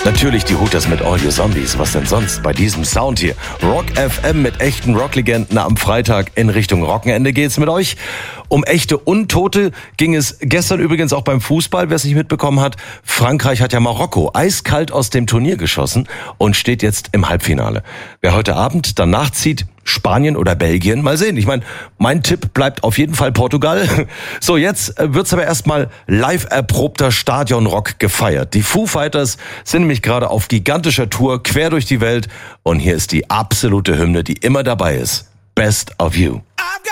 Natürlich die Hooters mit All You Zombies. Was denn sonst bei diesem Sound hier? Rock FM mit echten Rocklegenden am Freitag in Richtung Wochenende geht's mit euch. Um echte Untote ging es gestern übrigens auch beim Fußball, wer es nicht mitbekommen hat. Frankreich hat ja Marokko eiskalt aus dem Turnier geschossen und steht jetzt im Halbfinale. Wer heute Abend danach zieht, Spanien oder Belgien, mal sehen. Ich meine, mein Tipp bleibt auf jeden Fall Portugal. So, jetzt wird's aber erstmal live erprobter Stadionrock gefeiert. Die Foo Fighters sind nämlich gerade auf gigantischer Tour quer durch die Welt und hier ist die absolute Hymne, die immer dabei ist. Best of You.